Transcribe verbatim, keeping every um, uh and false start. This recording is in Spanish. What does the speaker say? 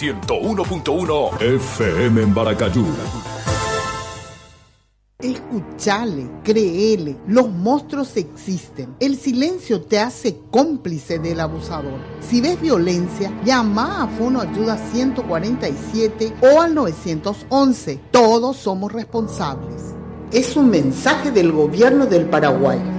ciento uno punto uno F M en Baracayú. Escuchale, créele, los monstruos existen. El silencio te hace cómplice del abusador. Si ves violencia, llama a Fono Ayuda ciento cuarenta y siete o al nueve once. Todos somos responsables. Es un mensaje del Gobierno del Paraguay.